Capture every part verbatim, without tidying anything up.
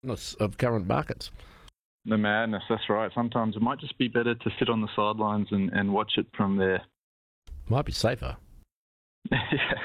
of current markets. The madness, that's right. Sometimes it might just be better to sit on the sidelines and, and watch it from there. Might be safer. Yeah.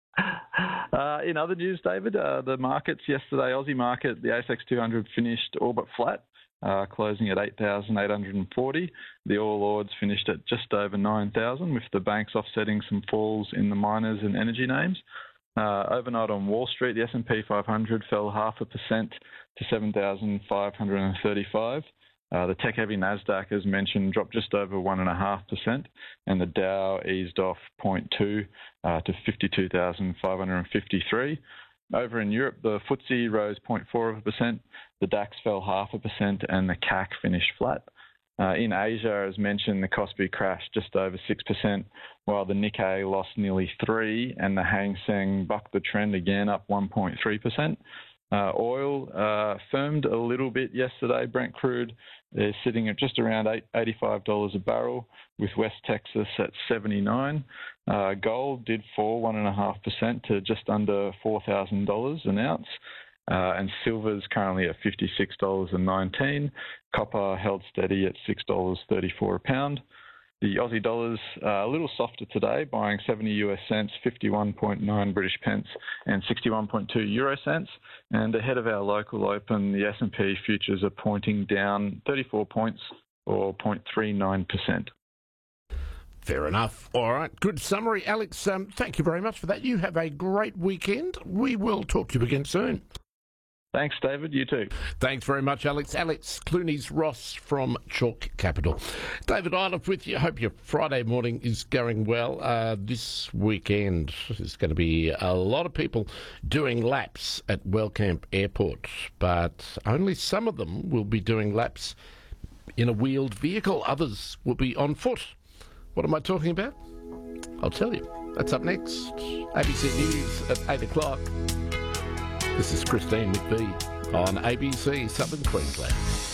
Uh, in other news, David, uh, the markets yesterday, Aussie market, the A S X two hundred finished all but flat, uh, closing at eight thousand eight hundred forty. The All Ords finished at just over nine thousand, with the banks offsetting some falls in the miners and energy names. Uh, overnight on Wall Street, the S and P five hundred fell half a percent to seven thousand five hundred thirty-five. Uh, the tech-heavy Nasdaq, as mentioned, dropped just over one point five percent, and the Dow eased off zero point two uh, to fifty-two thousand five hundred fifty-three. Over in Europe, the F T S E rose zero point four percent, the DAX fell half a percent, and the C A C finished flat. Uh, in Asia, as mentioned, the Kospi crashed just over six percent, while the Nikkei lost nearly three percent, and the Hang Seng bucked the trend again, up one point three percent. Uh, oil uh, firmed a little bit yesterday. Brent crude is sitting at just around eighty-five dollars a barrel, with West Texas at seventy-nine dollars. Uh, gold did fall one point five percent to just under four thousand dollars an ounce. Uh, and silver's currently at fifty-six dollars nineteen. Copper held steady at six dollars thirty-four a pound. The Aussie dollar's uh, a little softer today, buying seventy U S cents, fifty-one point nine British pence, and sixty-one point two euro cents. And ahead of our local open, the S and P futures are pointing down thirty-four points, or zero point three nine percent. Fair enough. All right. Good summary, Alex. Um, thank you very much for that. You have a great weekend. We will talk to you again soon. Thanks, David. You too. Thanks very much, Alex. Alex Clunies-Ross from Chalk Capital. David Iliff with you. Hope your Friday morning is going well. Uh, this weekend there's going to be a lot of people doing laps at Wellcamp Airport, but only some of them will be doing laps in a wheeled vehicle. Others will be on foot. What am I talking about? I'll tell you. That's up next. A B C News at eight o'clock. This is Christine McVie on A B C Southern Queensland.